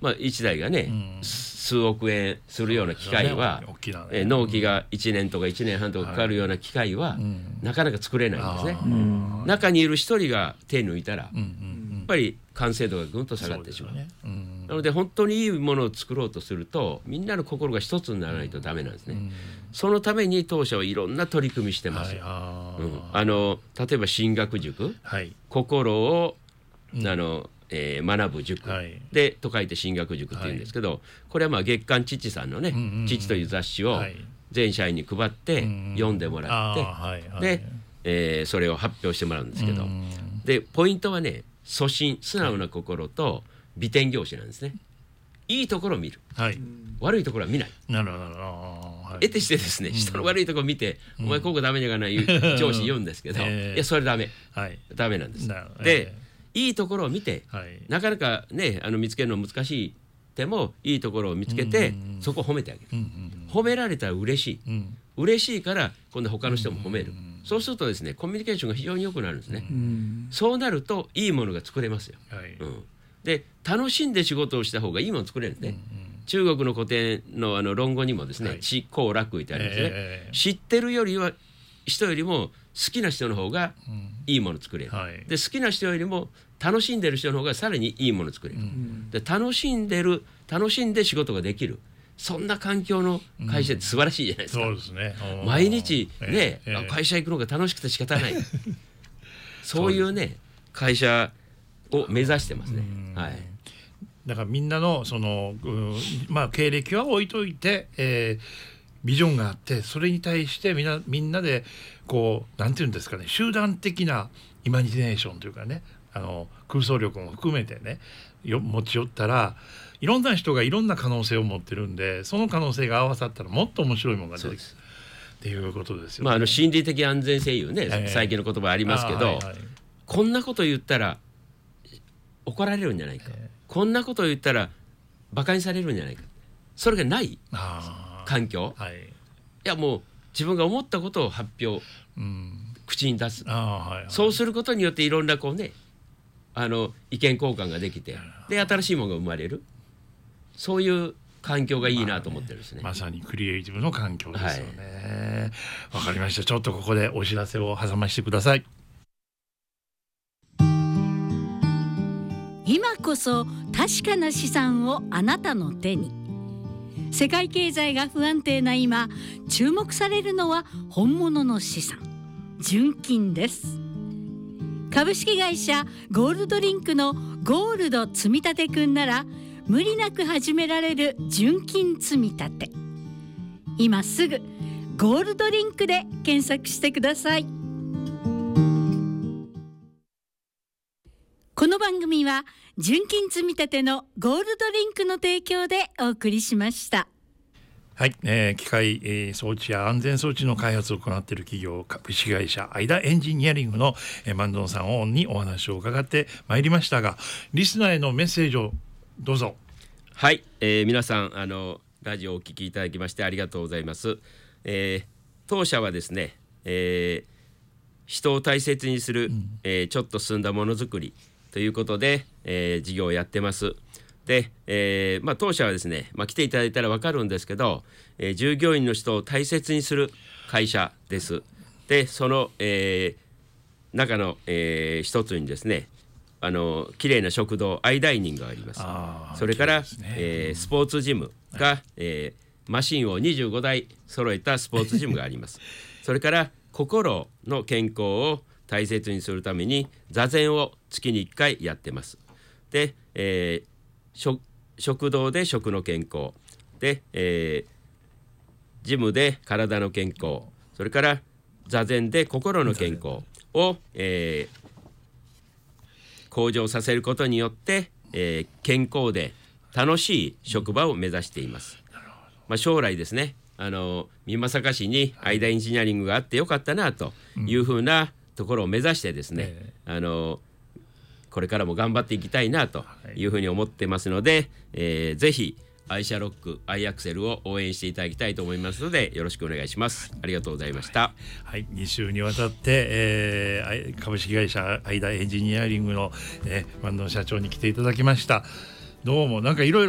1台がね、数億円するような機械は、納期が1年とか1年半とかかかるような機械は、なかなか作れないんですね。中にいる一人が手抜いたら、やっぱり完成度がぐんと下がってしまう。なので本当にいいものを作ろうとするとみんなの心が一つにならないとダメなんですね。そのために当社はいろんな取り組みしてます。例えば進学塾、心を学ぶ塾、でと書いて進学塾っていうんですけど、これは月刊父さんのね、父という雑誌を全社員に配って読んでもらって、で、それを発表してもらうんですけど、でポイントはね、素直な心と美点凝視なんですね。いいところを見る、悪いところは見ない。得てしてですね、人の悪いところを見て、お前ここダメじゃない上司言うんですけど、いやそれダメなんです。でいいところを見て、なかなかね見つけるの難しいでもいいところを見つけて、そこを褒めてあげる。褒められたら嬉しい、嬉しいから今度他の人も褒める。そうするとですね、コミュニケーションが非常に良くなるんですね。そうなるといいものが作れますよ。で楽しんで仕事をした方がいいもの作れるんですね。中国の古典の論語にもですね、知好楽ってありますね。知ってるよりは人よりも好きな人の方がいいもの作れる。で好きな人よりも楽しんでる人の方がさらにいいもの作れる。で楽しんで仕事ができる、そんな環境の会社って素晴らしいじゃないですか。そうですね。毎日ね、会社行くのが楽しくて仕方ないそういうね会社を目指してますね。 だからみんなのその、経歴は置いといて、ビジョンがあって、それに対してみんなでこうなんていうんですかね、集団的なイマジネーションというかね、空想力も含めてね持ち寄ったら、いろんな人がいろんな可能性を持ってるんで、その可能性が合わさったらもっと面白いものが出てくるっていうことですよね。 心理的安全性いうね、最近の言葉ありますけど、こんなこと言ったら怒られるんじゃないか、こんなこと言ったらバカにされるんじゃないか、それがない環境、いやもう自分が思ったことを発表、口に出す、そうすることによっていろんなこうね意見交換ができて、で新しいものが生まれる、そういう環境がいいなと思ってるんですね。 まさにクリエイティブの環境ですよね。わかりました。ちょっとここでお知らせを挟ましてください。 今こそ確かな資産をあなたの手に。世界経済が不安定な今、注目されるのは本物の資産、純金です。株式会社ゴールドリンクのゴールド積み立てくんなら、無理なく始められる純金積み立て。今すぐゴールドリンクで検索してください。この番組は純金積み立てのゴールドリンクの提供でお送りしました。 はい、機械、装置や安全装置の開発を行っている企業、株式会社アイダエンジニアリングの萬蔵さんにお話を伺ってまいりましたが、リスナーへのメッセージをどうぞ。 はい、皆さんラジオをお聞きいただきましてありがとうございます。当社はですね、人を大切にする、ちょっと進んだものづくりということで、事業をやってます。で、当社はですね、来ていただいたら分かるんですけど、従業員の人を大切にする会社です。でその、中の、一つにですね、きれいな食堂アイダイニングがあります。それから、スポーツジムが、マシンを25台揃えたスポーツジムがあります。それから心の健康を大切にするために座禅を月に1回やってます。で、食堂で食の健康で、ジムで体の健康、それから座禅で心の健康を、向上させることによって、健康で楽しい職場を目指しています。将来ですね、美作市にアイダエンジニアリングがあってよかったなというふうなところを目指してですね、これからも頑張っていきたいなというふうに思ってますので、ぜひアイシャロック、アイアクセルを応援していただきたいと思いますのでよろしくお願いします。ありがとうございました。 はい、2週にわたって、株式会社アイダエンジニアリングの、萬蔵社長に来ていただきました。どうもなんかいろいろ